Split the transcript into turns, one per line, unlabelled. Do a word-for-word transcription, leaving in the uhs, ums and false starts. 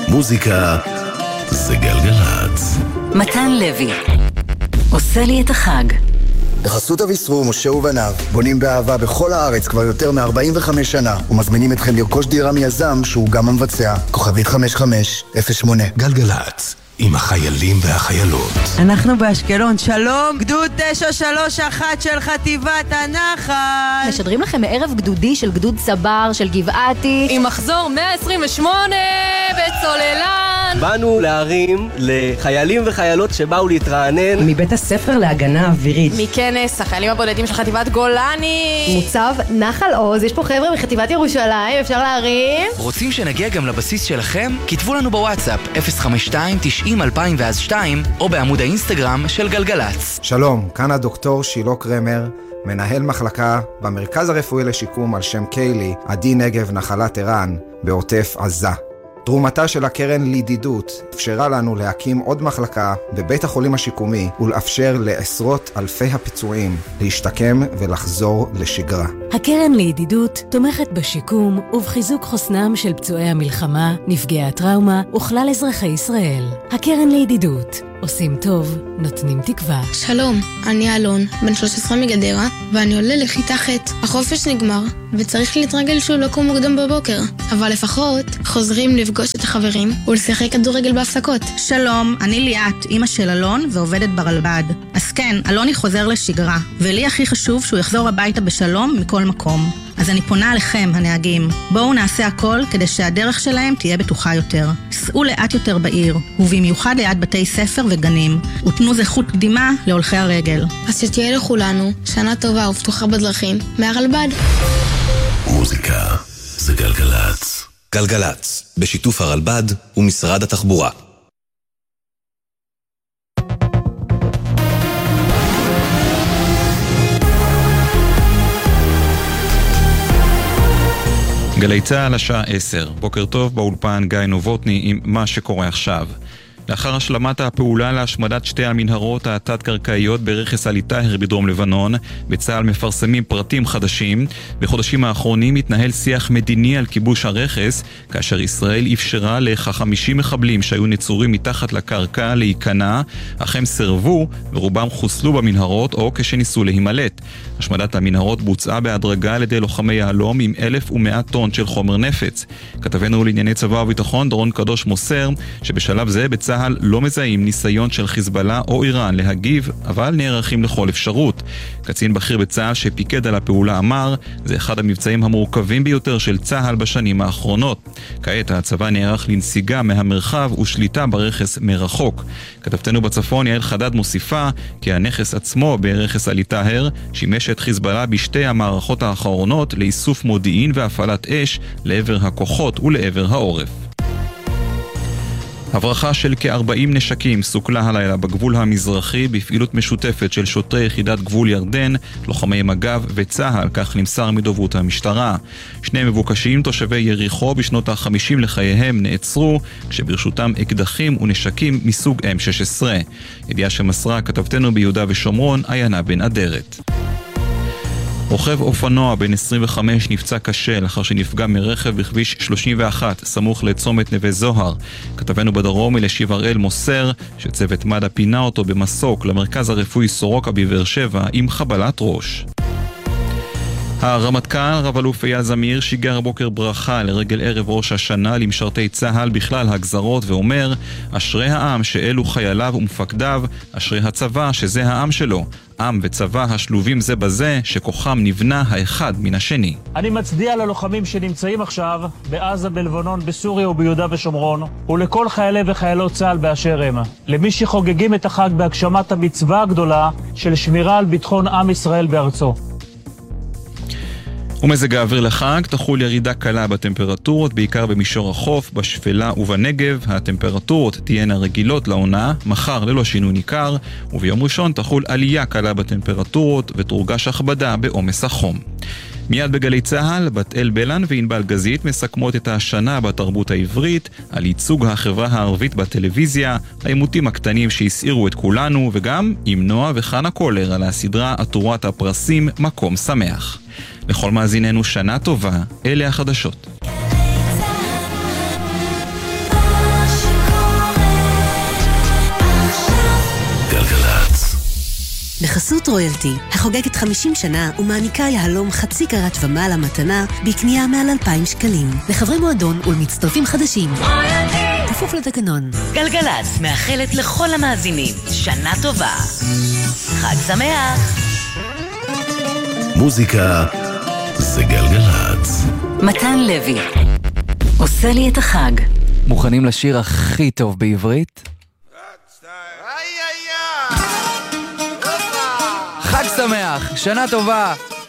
מוזיקה זה גלגלץ.
מתן לוי עושה לי את החג.
בחסות אביסרו, משה ובניו, בונים באהבה בכל הארץ כבר יותר מ-ארבעים וחמש שנה, ומזמינים אתכם לרכוש דירה מיזם שהוא גם המבצע. כוכבית חמש חמש אפס שמונה.
גלגלץ, עם החיילים והחיילות.
אנחנו באשקלון, שלום, גדוד תשע שלוש אחת של חטיבת הנחל.
משדרים לכם מערב גדודי של גדוד צבר של גבעתי,
עם מחזור מאה עשרים ושמונה בצוללן.
באנו להרים לחיילים וחיילות שבאו להתרענן.
מבית הספר להגנה אווירית.
מכנס החיילים הבודדים של חטיבת גולני.
מוצב נחל עוז, יש פה חבר'ה מחטיבת ירושלים, אפשר להרים?
רוצים שנגיע גם לבסיס שלכם? כתבו לנו בוואטסאפ אפס חמש שתיים תשעים אלפיים ואז שתיים או בעמוד האינסטגרם של גלגלץ.
שלום, כאן הדוקטור שילה קרמר, מנהל מחלקה במרכז הרפואי לשיקום על שם קיילי, עדי נגב נחלת ערן, בעוטף עזה. תרומתה של הקרן לידידות אפשרה לנו להקים עוד מחלקה בבית החולים השיקומי ולאפשר לעשרות אלפי הפצועים להשתקם ולחזור לשגרה.
הקרן לידידות תומכת בשיקום ובחיזוק חוסנם של פצועי המלחמה, נפגעי הטראומה וכלל אזרחי ישראל. הקרן לידידות, עושים טוב, נותנים תקווה.
שלום, אני אלון, בן שלוש עשרה מגדרה, ואני עולה לכיתה ח'. החופש נגמר, וצריך להתרגל שהוא לא קום מוקדם בבוקר. אבל לפחות חוזרים לפגוש את החברים ולשחק כדורגל בהפסקות.
שלום, אני ליאת, אמא של אלון ועובדת ברלב"ד. אז כן, אלוני חוזר לשגרה, ולי הכי חשוב שהוא יחזור הביתה בשלום מכל מקום. אז אני פונה עליכם, הנהגים. בואו נעשה הכל כדי שהדרך שלהם תהיה בטוחה יותר. סעו לאט יותר בעיר, ובמיוחד ליד בתי ספר וגנים, ותנו זכות קדימה להולכי הרגל.
אז שתהיה לכולנו שנה טובה ופתוחה בדרכים מהרלב"ד.
מוזיקה זה גלגלץ.
גלגלץ, בשיתוף הרלב"ד ומשרד התחבורה.
גלי צהל השעה עשר. בוקר טוב, באולפן גיא נובוטני עם מה שקורה עכשיו. לאחר השלמת הפעולה להשמדת שתי המנהרות התת-קרקעיות ברכס עלי טהר בדרום לבנון, בצה"ל מפרסמים פרטים חדשים. בחודשים האחרונים התנהל שיח מדיני על כיבוש הרכס, כאשר ישראל אפשרה לכ-חמישים מחבלים שהיו נצורים מתחת לקרקע להיכנע, אך הם סרבו ורובם חוסלו במנהרות או כשניסו להימלט. השמדת המנהרות בוצעה בהדרגה על ידי לוחמי יהלום עם אלף ומאה טון של חומר נפץ. כתבנו לענייני צבא וביטחון דורון קדוש מוסר שבשלב זה בצה"ל לא מזהים ניסיון של חיזבאללה או איראן להגיב, אבל נערכים לכל אפשרות. קצין בכיר בצה"ל שפיקד על הפעולה אמר, זה אחד המבצעים המורכבים ביותר של צה"ל בשנים האחרונות. כעת הצבא נערך לנסיגה מהמרחב ושליטה ברכס מרחוק. כתבתנו בצפון יעל חדד מוסיפה כי הנכס עצמו ברכס עלי טהר שימש את חיזבאללה בשתי המערכות האחרונות לאיסוף מודיעין והפעלת אש לעבר הכוחות ולעבר העורף. הברחה של כ-ארבעים נשקים סוכלה הלילה בגבול המזרחי בפעילות משותפת של שוטרי יחידת גבול ירדן, לוחמי מג"ב וצה"ל, כך נמסר מדוברות המשטרה. שני מבוקשים תושבי יריחו בשנות ה-חמישים לחייהם נעצרו, כשברשותם אקדחים ונשקים מסוג אם שש עשרה. ידיעה שמסרה כתבתנו ביהודה ושומרון, עיינה בן אדרת. רוכב אופנוע בן עשרים וחמש נפצע קשה לאחר שנפגע מרכב בכביש שלושים ואחת סמוך לצומת נווה זוהר. כתבנו בדרום אלישיב הראל מוסר שצוות מד"א פינה אותו במסוק למרכז הרפואי סורוקה בבאר שבע עם חבלת ראש. הרמטכ"ל רב אלוף אייל זמיר שיגר הבוקר ברכה לרגל ערב ראש השנה למשרתי צה"ל בכלל הגזרות ואומר, אשרי העם שאלו חייליו ומפקדיו, אשרי הצבא שזה העם שלו, עם וצבא השלובים זה בזה שכוחם נבנה האחד מן השני.
אני מצדיע ללוחמים שנמצאים עכשיו בעזה, בלבנון, בסוריה וביהודה ושומרון, ולכל חיילי וחיילות צה"ל באשר הם, למי שחוגגים את החג בהגשמת המצווה הגדולה של שמירה על ביטחון עם ישראל בארצו.
ומזג האוויר לחג תחול ירידה קלה בטמפרטורות, בעיקר במישור החוף, בשפלה ובנגב. הטמפרטורות תהיינה רגילות לעונה, מחר ללא שינוי ניכר, וביום ראשון תחול עלייה קלה בטמפרטורות ותורגש הכבדה בעומס החום. מיד בגלי צהל, בת אל בלן וענבל גזית מסכמות את השנה בתרבות העברית, על ייצוג החברה הערבית בטלוויזיה, העימותים הקטנים שהסעירו את כולנו, וגם עם נועה וחנה קולר על הסדרה עטורת הפרסים מקום שמח. לכל מאזיננו שנה טובה, אלה החדשות.
בחסות רויאלטי, החוגגת חמישים שנה ומעניקה יהלום חצי קרת ומעלה מתנה בקנייה מעל אלפיים שקלים. לחברי מועדון ולמצטרפים חדשים. רויאלטי! כפוף לתקנון.
גלגלצ מאחלת לכל המאזינים שנה טובה. חג שמח!
מוזיקה זה גלגלצ.
מתן לוי עושה לי את החג.
מוכנים לשיר הכי טוב בעברית? חג שמח, שנה טובה,